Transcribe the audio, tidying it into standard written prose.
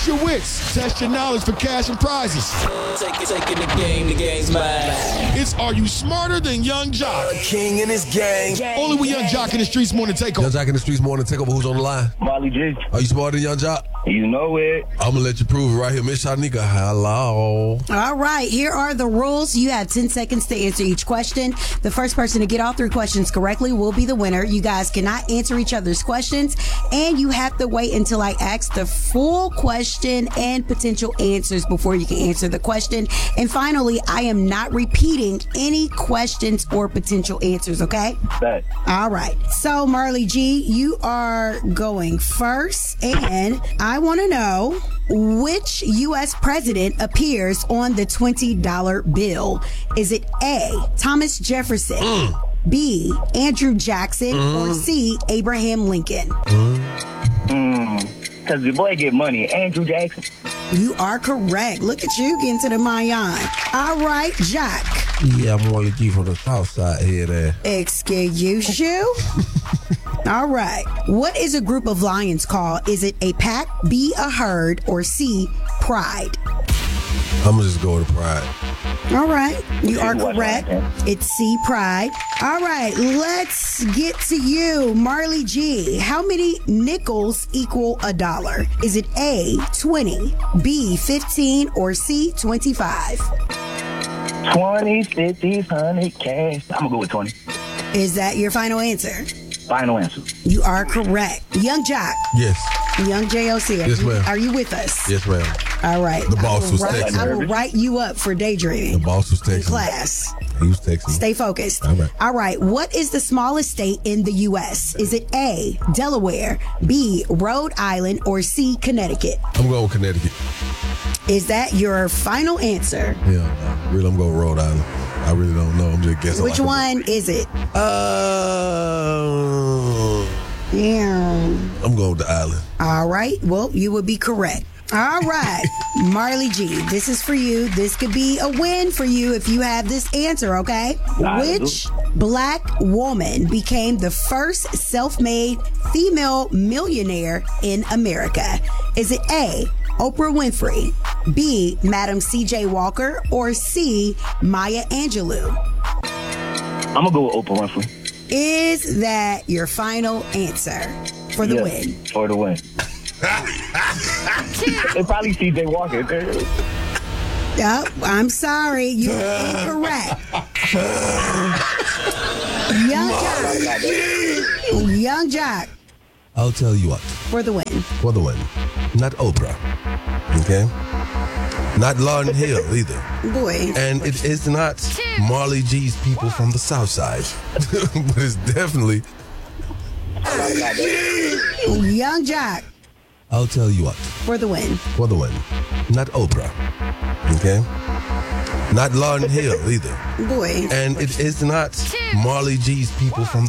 Test your wits. Test your knowledge for cash and prizes. Taking the game's mine. It's Are You Smarter Than Young Jock? King and his gang. Only with Young Jock in the Streets Morning Takeover. Young Jock in the Streets Morning Takeover. Who's on the line? Molly G. Are you smarter than Young Jock? You know it. I'm going to let you prove it right here. Miss Shanika, hello. All right, here are the rules. You have 10 seconds to answer each question. The first person to get all 3 questions correctly will be the winner. You guys cannot answer each other's questions, and you have to wait until I ask the full question and potential answers before you can answer the question. And finally, I am not repeating any questions or potential answers, okay? Bet. All right. So, Marley G, you are going first, and I want to know which U.S. president appears on the $20 bill. Is it A, Thomas Jefferson, B, Andrew Jackson, or C, Abraham Lincoln? Because the boy get money. Andrew Jackson. You are correct. Look at you getting to the Mayan. All right, Jack. Yeah, I'm Molly G from the south side here there. Excuse you? All right. What is a group of lions called? Is it a pack, B, a herd, or C, pride? I'm going to just go with the pride. All right. You are What correct. happened? It's C, pride. All right. Let's get to you, Marley G. How many nickels equal $1? Is it A, 20, B, 15, or C, 25? 20, 50, 100, cash. I'm going to go with 20. Is that your final answer? Final answer. You are correct. Young Jock. Yes. Young JOC. Yes, ma'am. Are you with us? Yes, ma'am. All right. The boss was texting. I will write you up for daydreaming. The boss was in texting. class. He was texting. Stay focused. All right. What is the smallest state in the U.S.? Is it A, Delaware, B, Rhode Island, or C, Connecticut? I'm going with Connecticut. Is that your final answer? Yeah, no. Really, I'm going with Rhode Island. I really don't know. I'm just guessing. Which one is it? Yeah. I'm going with the island. All right. Well, you would be correct. All right. Marley G, this is for you. This could be a win for you if you have this answer, okay? Which black woman became the first self-made female millionaire in America? Is it A, Oprah Winfrey, B, Madam C.J. Walker, or C, Maya Angelou? I'm going to go with Oprah Winfrey. Is that your final answer for the win? For the win. It's probably C.J. Walker. Oh, I'm sorry. You're incorrect. Young Jock. I'll tell you what. For the win. For the win. Not Oprah. Okay? Not Lauryn Hill either. Boy. And it is not Marley G's people from the south side. But it's definitely Young Jock. I'll tell you what. For the win. For the win. Not Oprah. Okay? Not Lauryn Hill either. Boy. And it is not Marley G's people from